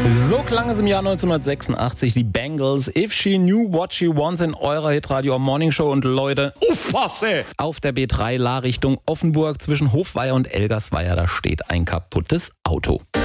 So klang es im Jahr 1986, die Bangles, If She Knew What She Wants in eurer Hitradio Morning Show. Und Leute, aufpasse! Auf der B3 La Richtung Offenburg zwischen Hofweier und Elgersweier, da steht ein kaputtes Auto.